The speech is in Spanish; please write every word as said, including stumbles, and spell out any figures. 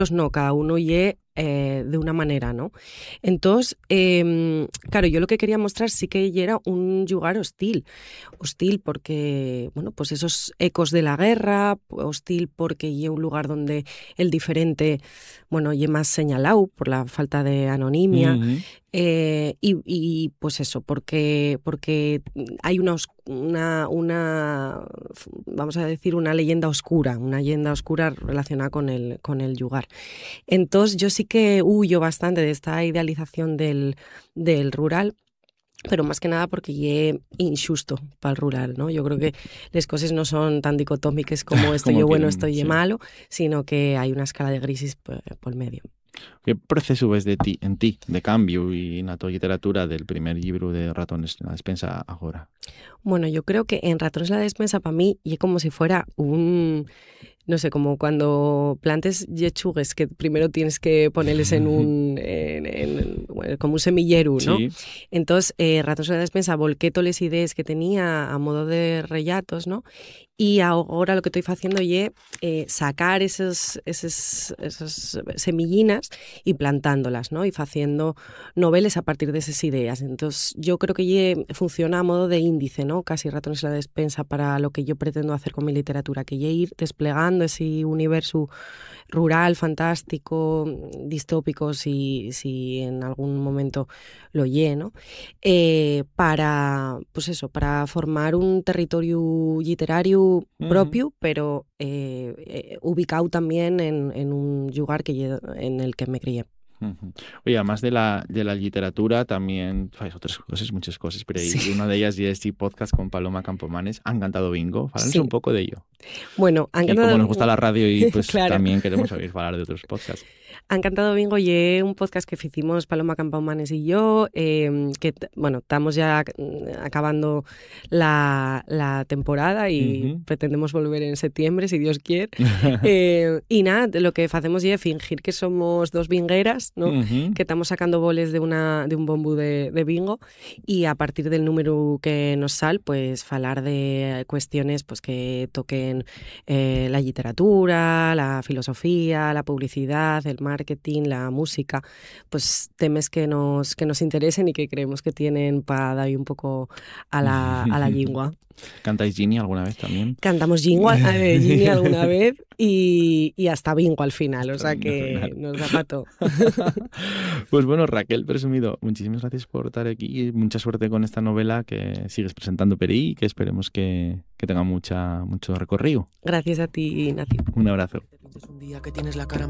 no, cada uno ye eh, de una manera, ¿no? Entonces, eh, claro, yo lo que quería mostrar sí que era un lugar hostil. Hostil porque, bueno, pues esos ecos de la guerra, hostil porque ye un lugar donde el diferente, bueno, ye más señalado por la falta de anonimia. Uh-huh. Eh, y, y pues eso, porque, porque hay una, una, una, vamos a decir, una leyenda oscura, una leyenda oscura relacionada con el, con el lugar. Entonces yo sí que huyo bastante de esta idealización del, del rural, pero más que nada porque ye injusto para el rural, ¿no? Yo creo que las cosas no son tan dicotómicas como esto ye bueno, esto ye sí. malo, sino que hay una escala de grises por, por medio. ¿Qué proceso ves de ti, en ti, de cambio y en la tu literatura del primer libro de Ratones en la despensa ahora? Bueno, yo creo que en Ratones en la despensa para mí es como si fuera un, no sé, como cuando plantes lechugues que primero tienes que ponerles en un, en, en, bueno, como un semillero, ¿no? Sí. Entonces, eh, Ratones en la despensa volqué todas las ideas que tenía a modo de relatos, ¿no? Y ahora lo que estoy haciendo es eh, sacar esos, esos, esas semillinas y plantándolas, ¿no? Y haciendo novelas a partir de esas ideas. Entonces, yo creo que ye funciona a modo de índice, ¿no? Casi Ratones en la despensa para lo que yo pretendo hacer con mi literatura, que ye ir desplegando ese universo rural, fantástico, distópico, si, si en algún momento lo ye, ¿no? Eh, para, pues eso, para formar un territorio literario propio, uh-huh. pero eh, eh, ubicado también en, en un lugar que ye, en el que me crié. Uh-huh. Oye, además de la, de la literatura, también hay otras cosas, muchas cosas, pero sí. una de ellas es este podcast con Paloma Campomanes. Han cantado bingo. Háblanos sí. un poco de ello. Bueno, han y cantado... como nos gusta la radio y pues claro. también queremos oír hablar de otros podcasts. Han cantado bingo y un podcast que hicimos Paloma Campomanes y yo, eh, que bueno, estamos ya acabando la, la temporada y uh-huh. pretendemos volver en septiembre, si Dios quiere. eh, y nada, lo que hacemos es fingir que somos dos bingueras, ¿no? Uh-huh. Que estamos sacando boles de, una, de un bombo de, de bingo y a partir del número que nos sal, pues hablar de cuestiones pues, que toquen eh, la literatura, la filosofía, la publicidad, el marketing, la música, pues temas que nos, que nos interesen y que creemos que tienen para dar un poco a la, a la lingua. ¿Cantáis Ginny alguna vez también? Cantamos Ginny, eh, Ginny alguna vez y, y hasta bingo al final, hasta o sea que nos da pato. Pues bueno, Raquel Presumido, muchísimas gracias por estar aquí y mucha suerte con esta novela que sigues presentando por ahí y que esperemos que, que tenga mucha, mucho recorrido. Gracias a ti, Ignacio. Un abrazo. Es un día que tienes la cara